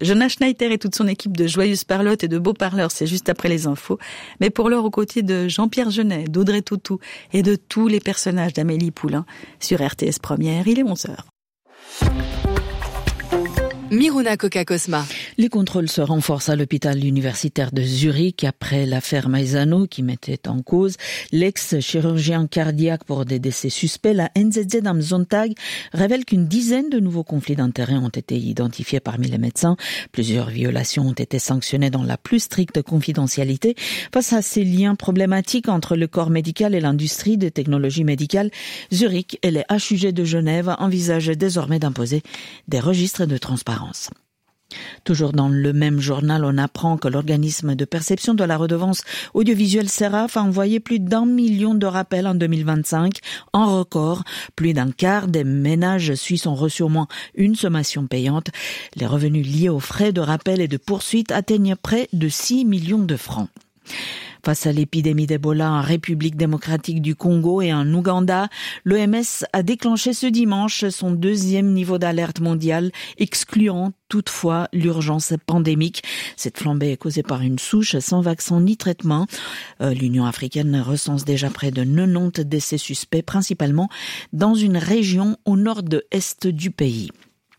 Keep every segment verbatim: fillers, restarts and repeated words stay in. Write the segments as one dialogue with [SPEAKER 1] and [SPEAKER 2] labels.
[SPEAKER 1] Jonas Schneider et toute son équipe de joyeuses parlottes et de beaux parleurs, c'est juste après les infos. Mais pour l'heure, aux côtés de Jean-Pierre Jeunet, d'Audrey Tautou et de tous les personnages d'Amélie Poulain sur R T S Première, il est onze heures.
[SPEAKER 2] Miruna Coca-Cosma.
[SPEAKER 3] Les contrôles se renforcent à l'hôpital universitaire de Zurich après l'affaire Maisano qui mettait en cause l'ex-chirurgien cardiaque pour des décès suspects. La N Z Z am Sonntag révèle qu'une dizaine de nouveaux conflits d'intérêts ont été identifiés parmi les médecins. Plusieurs violations ont été sanctionnées dans la plus stricte confidentialité. Face à ces liens problématiques entre le corps médical et l'industrie des technologies médicales, Zurich et les H U G de Genève envisagent désormais d'imposer des registres de transparence. Toujours dans le même journal, on apprend que l'organisme de perception de la redevance audiovisuelle SERAF a envoyé plus d'un million de rappels en deux mille vingt-cinq, en record. Plus d'un quart des ménages suisses ont reçu au moins une sommation payante. Les revenus liés aux frais de rappel et de poursuite atteignent près de six millions de francs. Face à l'épidémie d'Ebola en République démocratique du Congo et en Ouganda, l'O M S a déclenché ce dimanche son deuxième niveau d'alerte mondiale, excluant toutefois l'urgence pandémique. Cette flambée est causée par une souche sans vaccin ni traitement. Euh, L'Union africaine recense déjà près de quatre-vingt-dix décès suspects, principalement dans une région au nord-est du pays.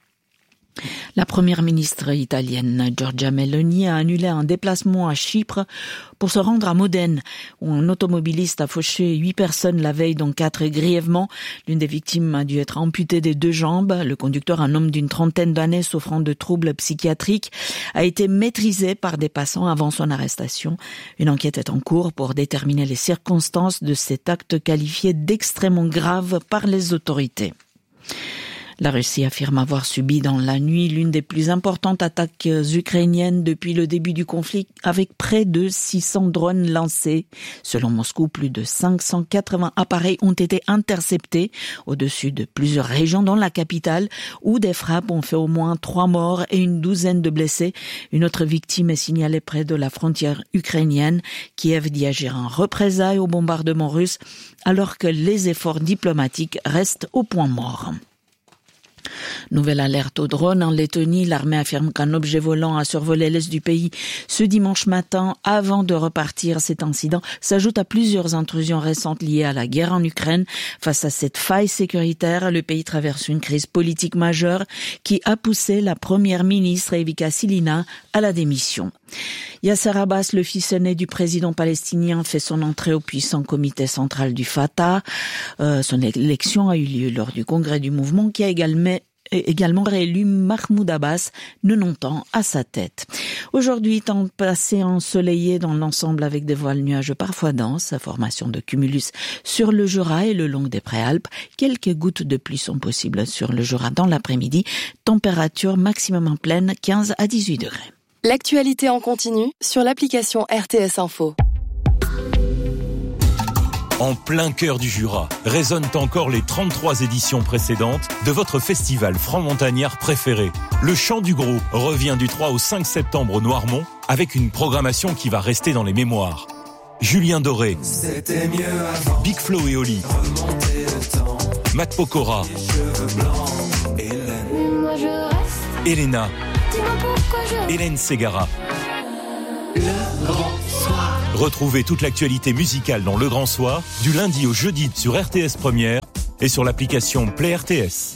[SPEAKER 3] La première ministre italienne Giorgia Meloni a annulé un déplacement à Chypre pour se rendre à Modène, où un automobiliste a fauché huit personnes la veille, dont quatre grièvement. L'une des victimes a dû être amputée des deux jambes. Le conducteur, un homme d'une trentaine d'années souffrant de troubles psychiatriques, a été maîtrisé par des passants avant son arrestation. Une enquête est en cours pour déterminer les circonstances de cet acte qualifié d'extrêmement grave par les autorités. La Russie affirme avoir subi dans la nuit l'une des plus importantes attaques ukrainiennes depuis le début du conflit, avec près de six cents drones lancés. Selon Moscou, plus de cinq cent quatre-vingts appareils ont été interceptés au-dessus de plusieurs régions dans la capitale, où des frappes ont fait au moins trois morts et une douzaine de blessés. Une autre victime est signalée près de la frontière ukrainienne. Kiev dit agir en représailles au bombardement russe, alors que les efforts diplomatiques restent au point mort. Nouvelle alerte aux drones. En Lettonie, l'armée affirme qu'un objet volant a survolé l'est du pays ce dimanche matin avant de repartir. Cet incident s'ajoute à plusieurs intrusions récentes liées à la guerre en Ukraine. Face à cette faille sécuritaire, le pays traverse une crise politique majeure qui a poussé la première ministre Evika Silina à la démission. Yasser Abbas, le fils aîné du président palestinien, fait son entrée au puissant comité central du Fatah. Euh, son élection a eu lieu lors du congrès du mouvement qui a également également réélu Mahmoud Abbas, quatre-vingt-dix ans à sa tête. Aujourd'hui, temps passé ensoleillé dans l'ensemble avec des voiles nuageux parfois denses, formation de cumulus sur le Jura et le long des Préalpes. Quelques gouttes de pluie sont possibles sur le Jura dans l'après-midi. Température maximum en pleine, quinze à dix-huit degrés.
[SPEAKER 2] L'actualité en continu sur l'application R T S Info.
[SPEAKER 4] En plein cœur du Jura, résonnent encore les trente-trois éditions précédentes de votre festival franc-montagnard préféré. Le Chant du Gros revient du trois au cinq septembre au Noirmont avec une programmation qui va rester dans les mémoires. Julien Doré,
[SPEAKER 5] C'était mieux avant.
[SPEAKER 4] Big Flo et Oli, Matt Pokora, Elena, Hélène Ségara.
[SPEAKER 5] Le grand soir.
[SPEAKER 4] Retrouvez toute l'actualité musicale dans Le Grand Soir, du lundi au jeudi sur R T S Première et sur l'application Play R T S.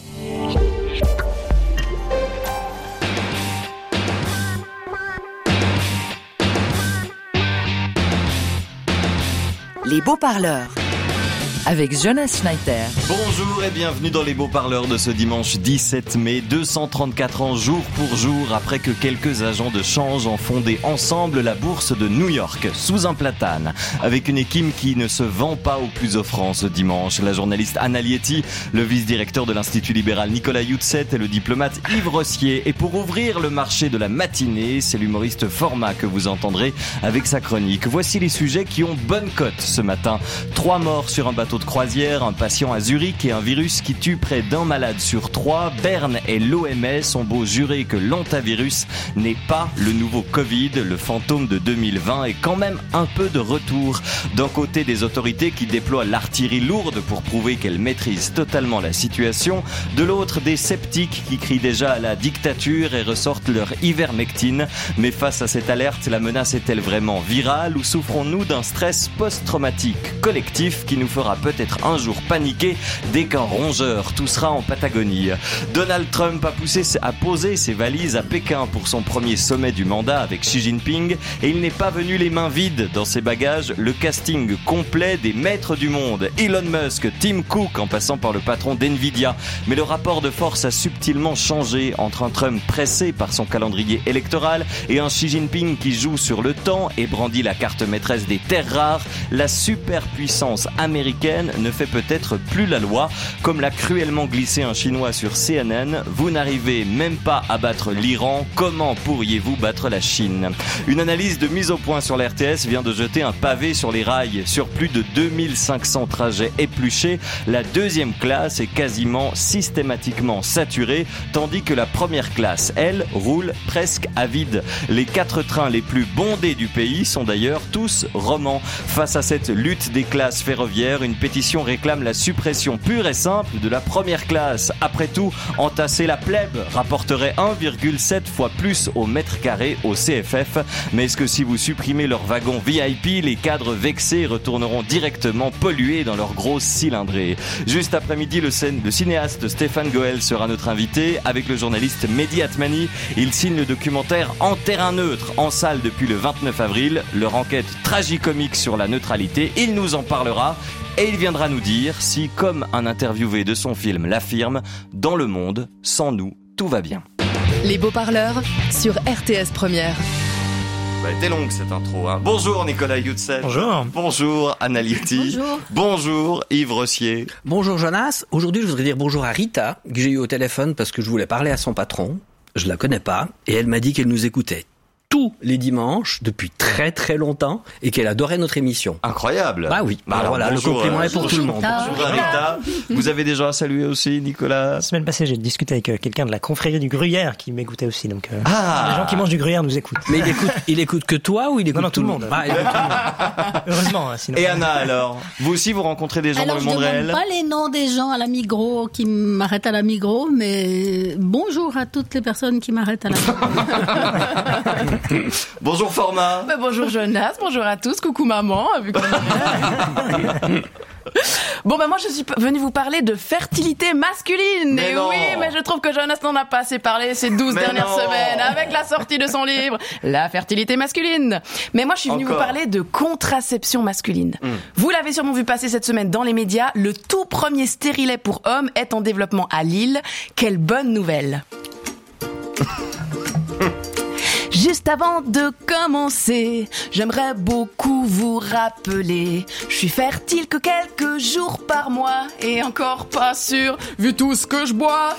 [SPEAKER 2] Les beaux parleurs. Avec Jonas Schneider.
[SPEAKER 6] Bonjour et bienvenue dans les beaux parleurs de ce dimanche dix-sept mai, deux cent trente-quatre ans jour pour jour après que quelques agents de change ont fondé ensemble la bourse de New York sous un platane, avec une équipe qui ne se vend pas au plus offrant ce dimanche. La journaliste Anna Lietti, le vice-directeur de l'Institut libéral Nicolas Youtset et le diplomate Yves Rossier. Et pour ouvrir le marché de la matinée, c'est l'humoriste Format que vous entendrez avec sa chronique. Voici les sujets qui ont bonne cote ce matin. Trois morts sur un bateau bateau de croisière, un patient à Zurich et un virus qui tue près d'un malade sur trois. Berne et l'O M S ont beau jurer que l'hantavirus n'est pas le nouveau Covid. Le fantôme de deux mille vingt est quand même un peu de retour. D'un côté, des autorités qui déploient l'artillerie lourde pour prouver qu'elles maîtrisent totalement la situation. De l'autre, des sceptiques qui crient déjà à la dictature et ressortent leur ivermectine. Mais face à cette alerte, la menace est-elle vraiment virale ou souffrons-nous d'un stress post-traumatique collectif qui nous fera peut-être un jour paniquer dès qu'un rongeur toussera en Patagonie? Donald Trump a, poussé, a posé ses valises à Pékin pour son premier sommet du mandat avec Xi Jinping et il n'est pas venu les mains vides. Dans ses bagages, le casting complet des maîtres du monde. Elon Musk, Tim Cook en passant par le patron d'Nvidia. Mais le rapport de force a subtilement changé entre un Trump pressé par son calendrier électoral et un Xi Jinping qui joue sur le temps et brandit la carte maîtresse des terres rares. La superpuissance américaine ne fait peut-être plus la loi. Comme l'a cruellement glissé un Chinois sur C N N, vous n'arrivez même pas à battre l'Iran, comment pourriez-vous battre la Chine? Une analyse de mise au point sur la R T S vient de jeter un pavé sur les rails. Sur plus de deux mille cinq cents trajets épluchés, la deuxième classe est quasiment systématiquement saturée, tandis que la première classe, elle, roule presque à vide. Les quatre trains les plus bondés du pays sont d'ailleurs tous romans. Face à cette lutte des classes ferroviaires, une pétition réclame la suppression pure et simple de la première classe. Après tout, entasser la plèbe rapporterait un virgule sept fois plus au mètre carré au C F F. Mais est-ce que si vous supprimez leurs wagons V I P, les cadres vexés retourneront directement pollués dans leurs grosses cylindrées? Juste après-midi, le, scène, le cinéaste Stéphane Goël sera notre invité. Avec le journaliste Mehdi Atmani, il signe le documentaire En terrain neutre, en salle depuis le vingt-neuf avril. Leur enquête tragicomique sur la neutralité, il nous en parlera. Et il viendra nous dire si, comme un interviewé de son film l'affirme, dans le monde, sans nous, tout va bien.
[SPEAKER 2] Les beaux parleurs sur R T S Première.
[SPEAKER 6] Bah, elle était longue cette intro. Hein. Bonjour Nicolas Youtsen.
[SPEAKER 7] Bonjour.
[SPEAKER 6] Bonjour Anna Liotti.
[SPEAKER 8] Bonjour.
[SPEAKER 6] Bonjour Yves Rossier.
[SPEAKER 7] Bonjour Jonas. Aujourd'hui, je voudrais dire bonjour à Rita, que j'ai eu au téléphone parce que je voulais parler à son patron. Je la connais pas et elle m'a dit qu'elle nous écoutait tous les dimanches depuis très très longtemps et qu'elle adorait notre émission.
[SPEAKER 6] Incroyable.
[SPEAKER 7] Bah oui.
[SPEAKER 6] Bah
[SPEAKER 7] alors,
[SPEAKER 6] alors,
[SPEAKER 7] voilà,
[SPEAKER 6] bonjour,
[SPEAKER 7] le compliment
[SPEAKER 6] euh,
[SPEAKER 7] est pour tout le monde.
[SPEAKER 6] Bonjour Rita. Vous avez des gens à saluer aussi, Nicolas?
[SPEAKER 8] La semaine passée, j'ai discuté avec euh, quelqu'un de la confrérie du gruyère qui m'écoutait aussi. Donc, euh,
[SPEAKER 6] ah.
[SPEAKER 8] les gens qui mangent du gruyère nous écoutent.
[SPEAKER 7] Mais il écoute, il écoute que toi ou il écoute
[SPEAKER 8] non, non, tout le monde.
[SPEAKER 7] Ah, il écoute tout le monde.
[SPEAKER 8] Heureusement, hein, sinon.
[SPEAKER 6] Et Anna alors? Vous aussi, vous rencontrez des gens
[SPEAKER 9] Alors,
[SPEAKER 6] dans le monde réel?
[SPEAKER 9] je ne demande pas les noms des gens à la Migros qui m'arrêtent à la Migros, mais bonjour à toutes les personnes qui m'arrêtent à la Migros.
[SPEAKER 6] Bonjour Format.
[SPEAKER 10] Bah, bonjour Jonas, bonjour à tous, coucou maman. Vu qu'on est... Bon ben moi je suis venue vous parler de fertilité masculine.
[SPEAKER 6] Mais
[SPEAKER 10] et
[SPEAKER 6] non.
[SPEAKER 10] oui, mais je trouve que Jonas n'en a pas assez parlé ces douze
[SPEAKER 6] mais
[SPEAKER 10] dernières
[SPEAKER 6] non.
[SPEAKER 10] semaines avec la sortie de son livre La fertilité masculine. Mais moi je suis venue
[SPEAKER 6] Encore.
[SPEAKER 10] vous parler de contraception masculine. Mm. Vous l'avez sûrement vu passer cette semaine dans les médias, le tout premier stérilet pour hommes est en développement à Lille. Quelle bonne nouvelle. Juste avant de commencer, j'aimerais beaucoup vous rappeler, je suis fertile que quelques jours par mois et encore pas sûr vu tout ce que je bois.